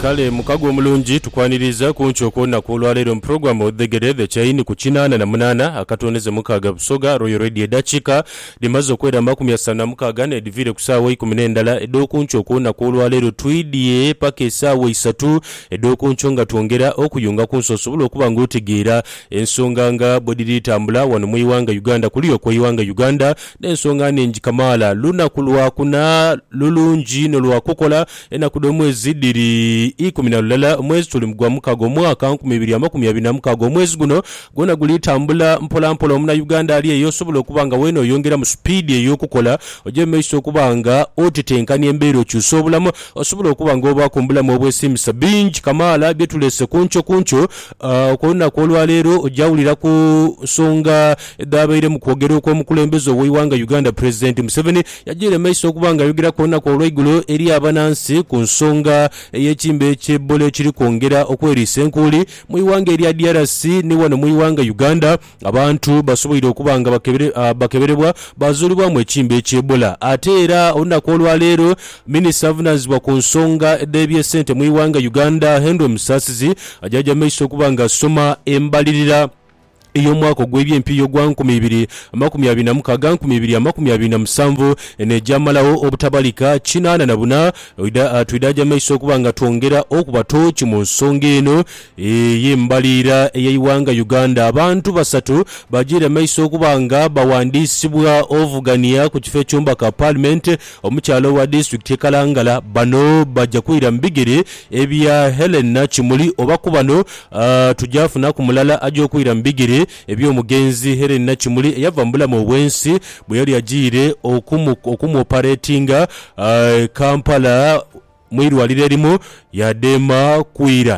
Kale mukago omulungi tukwaniriza ku nchoko na kulwalero program odegere the chaini ku 88 akatoneze mukaga busoga Royal Radio dachika limazo kwera 56 ne divire kusawa 10 edo ku nchoko na kulwalero twidie pake sawa 3 edo ku nchonga tuongera okuyunga ku nsosobula okuba ngotegeera ensonga nga bodiri tambula wano mu Iwanga Uganda kuliyo ko Iwanga Uganda n'ensonga nenji kamala luna kulwa kuna lulungi no lwakokola ena kudomwezi diri 10 mwezi tuli mugwa mukago mwaka 2026 mwezi guno gona gulitambula mpola mpola omuna Uganda ali eyosobola okubanga weno yongera mu speed eyokukola ojemeiso okubanga otitenkani embeero kyusobulamu osobola okubanga oba kumbulamu obwesimisa bingi kamala byetulese kuncho okona kolwalero ojawulira ku songa edabaire mu kwogera ko mukulembezo w'Iwanga Uganda President Museveni yajire meiso okubanga yogera kona ko olwegulo eri abanansi ku nsonga eyekimbe kyebole kiri kwongera okwerisa enkuli mu Iwanga eri DRC ne wano mu Iwanga Uganda abantu basoboire okubanga bakeberebwa bazulibwa mu ekimbe kyebola ate era onakolwalero Minister avunazibwa ku nsonga edebye sente mu Iwanga Uganda Henry Musasizi ajaja meiso okubanga soma embalirira iyo mwako gw'ebyempiyo gwa 2026 ene jamalawo obutabalika 84 tuidaja meiso kubanga tuongera okubatochi mu nsonga eno yembalira ey'Iwanga Uganda abantu basatu bajira meiso kubanga bawandisibwa ovugania ku kifo cyumba ka parliament omukyalo wa district ekalangala bano bajja kwira mbigere ebya Helen Nachimuli obakubano tujafuna ku mulala ajo kwira mbigere ebyomugenzi Helen Nachimuli yavambula mu bwensi bwe yali ajire okumu operatinga Kampala mwirwalire limu yadema kwira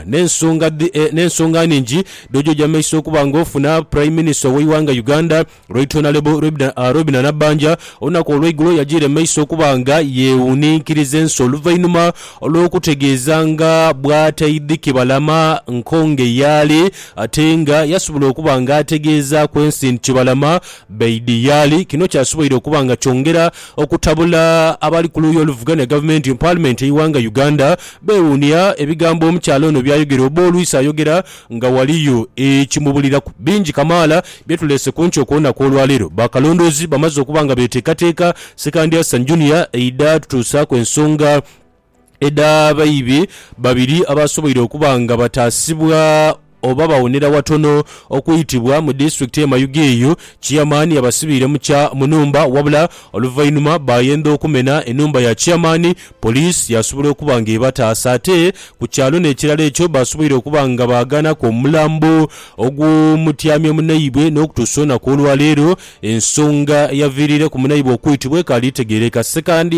nensonga ninji dojo jamaiso kubanga ofuna Prime Minister w'Iwanga Uganda Right Honorable Robin Nabanja onako olwegulo yajire maiso kubanga yewunikirize ensoluvainuma olwokutegezanga bwataidiki balama nkonge yali atenga yasubula okubanga ategeeza kwensi kibalama beidi yali kino kyasuboire okubanga kyongera okutabula abali ku luyo oluvugana government in parliament Iwanga Uganda bewunia ebigambo omukyalo no byayogera obolwisa ayogera nga waliyo ekimubulira ku bingi kamala byetulese kuncho kuona kolwalero bakalondozi bamaze okubanga betekateka Second San Junior eida tutusa ku ensonga eda bayibi babiri abasoboire okubanga batasibwa oba bawonera watono okuyitibwa mu district ya Mayugeyo chairman yabasibire mu cha munumba wabula oluvainuma bayenda okumena enumba ya chairman police yasobola okubanga ebataasa ate ku kyalo n'ekirala ekyo basoboire okubanga bagana ku mulambo ogumutyamye munayibwe n'okutusona ku olwaleero ensonga yavirire ku munayibwe okuyitibwe kali tegereka second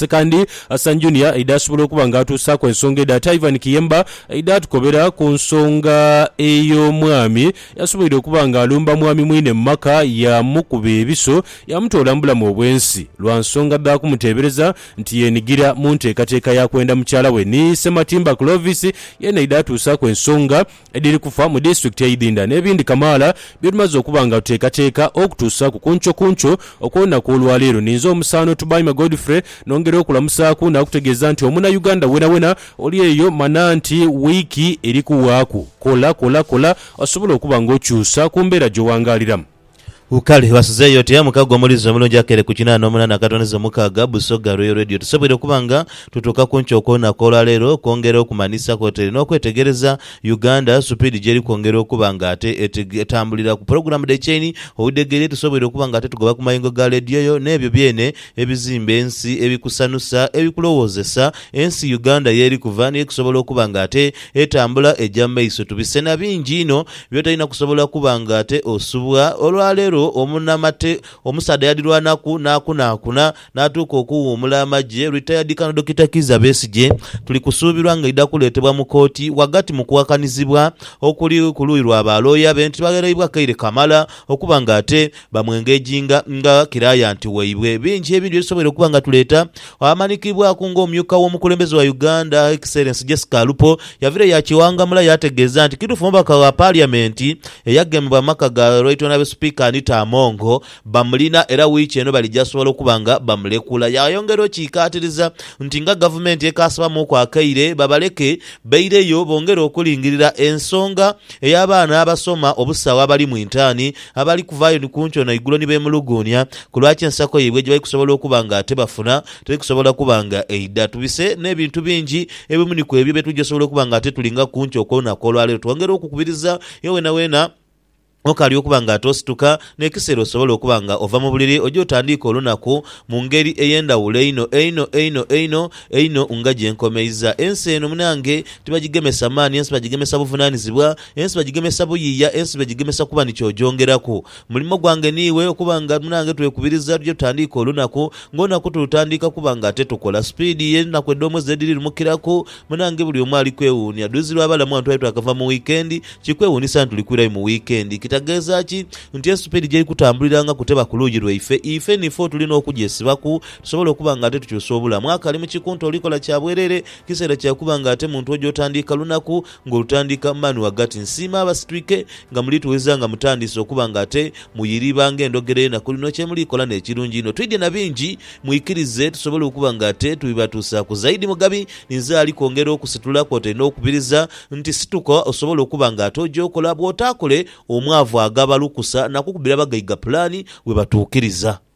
San Junior idasobola okubanga atuusa ku ensonga edata Ivan Kiyemba idatukobera ku nsonga eyo mwami yasoboire okubanga alumba mwami mwine maka ya mukube ebiso yamutolambula mu obwensi lwa nsonga da kumutebereza nti yenigira mu nteekateeka ya kwenda mukyala we ni Sematimba Clovis yena idatuusa ku ensonga ediri kufa mu district ya Idinda n'ebindi kamala byotumaze okubanga tuteekateeka okutuusa ku kuncho okona ku olwaleero ninzo omusaano Tubayima Godfrey nongera okulamusaaku nakutegeeza nti omuna Uganda wena oli eyo mananti wiki eri kuwaaku kola osobola okubanga okyusa ku mbeera gy'owangaliramu ukale wasizeyo tiya mukago mulizo mulonja kere ku 88 akatoneza mukaga busoga Royal Radio tusobole kubanga tutoka kuncho kona kola lero kwongera okumanisa kotere n'okwetegereza Uganda speed jeri kwongera okubanga ate etambulira ku program de chain odegere tusobole okubanga ate tugoba ku mayingo ga radio yo nebyo byene ebizimbe ensi ebikusanusa ebikulowozesa ensi Uganda yeri kuvani ekusobola okubanga ate etambula ejamaiso tubisena bingi ino byotalina kusobola kubanga ate osubwa olwalero omunamate omusada yadirwanaku nakuna natuko okuwumula amajje retired Colonel Dr. Kiza Besigye tuli kusubirwa nga idakuletebwa mu kooti wagati mu kuwakanizibwa okuli kuluyirwa abaloya benti bagereibwa Kaire Kamala okubanga ate bamwengejinga nga kiraya nti weibwe bingi ebintu ebisobole okubanga tuleta amanikibwa ku ng'omyuka w'omukulembeze wa Uganda Excellence Jessica Lupo yavire yakiwanga mula yategeeza nti kitufu mbaka wa parliament eyagembwa maka ga Right Honorable Speaker Peter Amongo bamulina era wiiki eno balijja sobola okubanga bamulekula. Yayongera okikaatiriza nti nga gavumenti ekasabamu kwakaire babaleke beireyo bongera okulingirira ensonga ey'abaana abasoma obusawa abali mu intaani abali kuvaayo kuncho na igulo ni bemulugunya kulwaki ensako yibwe gye bali kusobola okubanga ate bafuna tuli kusobola kubanga eida tubise n'ebintu bingi ebimu ni kwebyo betujja sobola okubanga ate tulinga kuncho okona kolwalero twongera okukubiriza yewe na wena okali okubanga atosituka n'ekiseera osobola okubanga ova mu buliri ojja otandika olunaku mu ngeri ey'endawulo eino nga gye nkomeiza. Ensi eno munange tibagigemesa maani, ensi bagigemesa buvunaanyizibwa, ensi bagigemesa buyiiya, ensi bagigemesa kuba nikyojongeraku. Mulimo gwange niiwe okubanga munange twekubiriza tujja tutandika olunaku ng'olunaku tulutandika kubanga ate tukola sipiidi y'ennaku eddomu zeddiri lumukiraku munange buli omu ali kwewuunya. Duzi lw'abalamu abantu bali twakava mu wiikendi kikwewuunyisa ntulikuirayo mu wiikendi kitageza ki nti esupedi gye kutambuliranga kuteba ku luuyi lwaife ife nifo tulina okugyesibaku tusobola okubanga ate tukyusa obulamu. Akali mu kikunto olikola kya bwerere kiseera kyakubanga ate muntu ojo otandika lunaku ng'olutandika mani wagati nsiima abasitwike nga muli tuweza nga mutandise okubanga ate muyiribanga endogere na kulino kyemulikola n'ekirungi ino twidde na bingi muyikirize tusobole okubanga ate tubibatuusa ku zaidi mugabi ninze ali kwongera okusitula kwotenda okubiriza nti situka osobola okubanga ate ojja okola bw'otaakole omwavu agaba lukusa nakukubira bagaiga pulaani we batuukiriza.